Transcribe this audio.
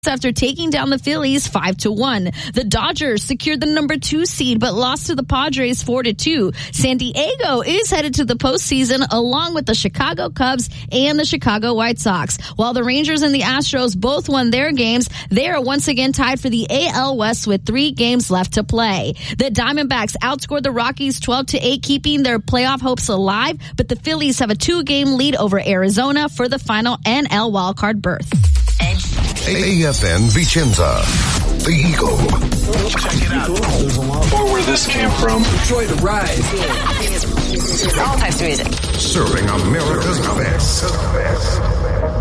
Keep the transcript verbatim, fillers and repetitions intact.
after taking down the Phillies five to one. The Dodgers secured the number two seed but lost to the Padres four to two. San Diego is headed to the postseason along with the Chicago Cubs and the Chicago White Sox. While the Rangers and the Astros both won their games, they are once again tied for the A L West with three games left to play. The Diamondbacks outscored the Rockies twelve to eight, keeping their playoff hopes alive, but the Phillies have a two-game lead over Arizona for the final N L wildcard berth. A F N Vicenza, The Eagle. Check it out. Or where this came from. Enjoy the ride. All types of music. Serving America's best.